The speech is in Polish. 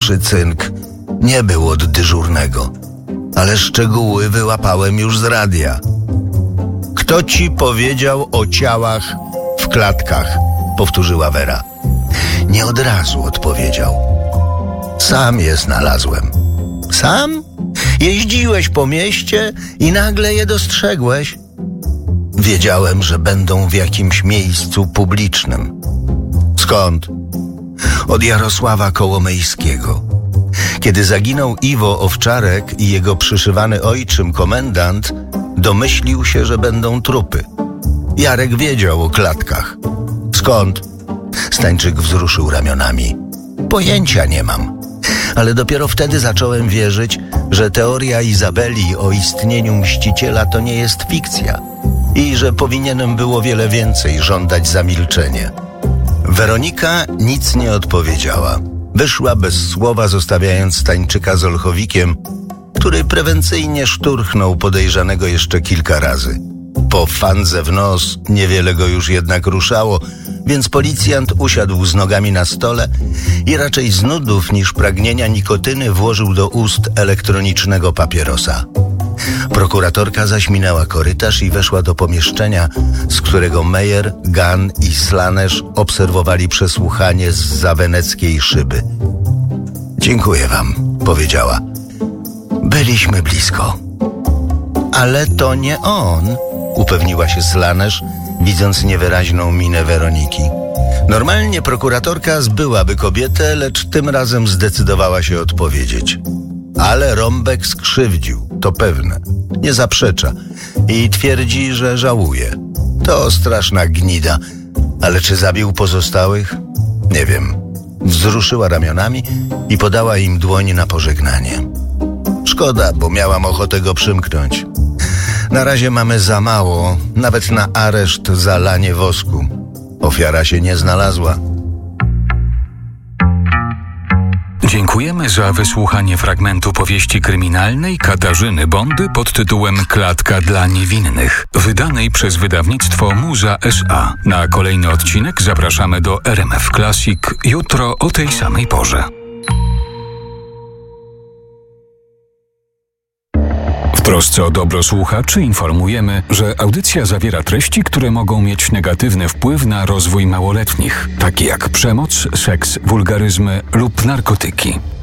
Najgorszy cynk nie był od dyżurnego, ale szczegóły wyłapałem już z radia. Kto ci powiedział o ciałach w klatkach? Powtórzyła Wera. Nie od razu odpowiedział. Sam je znalazłem. Sam? Jeździłeś po mieście i nagle je dostrzegłeś? Wiedziałem, że będą w jakimś miejscu publicznym. Skąd? Od Jarosława Kołomejskiego. Kiedy zaginął Iwo Owczarek i jego przyszywany ojczym komendant, domyślił się, że będą trupy. Jarek wiedział o klatkach. Skąd? Stańczyk wzruszył ramionami. Pojęcia nie mam. Ale dopiero wtedy zacząłem wierzyć, że teoria Izabeli o istnieniu mściciela to nie jest fikcja i że powinienem było wiele więcej żądać za milczenie. Weronika nic nie odpowiedziała. Wyszła bez słowa, zostawiając Stańczyka z Olchowikiem, który prewencyjnie szturchnął podejrzanego jeszcze kilka razy. Po fandze w nos niewiele go już jednak ruszało, więc policjant usiadł z nogami na stole i raczej z nudów niż pragnienia nikotyny włożył do ust elektronicznego papierosa. Prokuratorka zaś minęła korytarz i weszła do pomieszczenia, z którego Meyer, Gan i Slanesz obserwowali przesłuchanie zza weneckiej szyby. Dziękuję wam, powiedziała. Byliśmy blisko. Ale to nie on, upewniła się Slanesz, widząc niewyraźną minę Weroniki. Normalnie prokuratorka zbyłaby kobietę, lecz tym razem zdecydowała się odpowiedzieć. Ale Rąbek skrzywdził, to pewne. Nie zaprzecza i twierdzi, że żałuje. To straszna gnida, ale czy zabił pozostałych? Nie wiem. Wzruszyła ramionami i podała im dłoń na pożegnanie. Szkoda, bo miałam ochotę go przymknąć. Na razie mamy za mało, nawet na areszt za lanie wosku. Ofiara się nie znalazła. Dziękujemy za wysłuchanie fragmentu powieści kryminalnej Katarzyny Bondy pod tytułem Klatka dla niewinnych, wydanej przez wydawnictwo Muza S.A. Na kolejny odcinek zapraszamy do RMF Classic jutro o tej samej porze. W trosce o dobro słuchaczy informujemy, że audycja zawiera treści, które mogą mieć negatywny wpływ na rozwój małoletnich, takie jak przemoc, seks, wulgaryzmy lub narkotyki.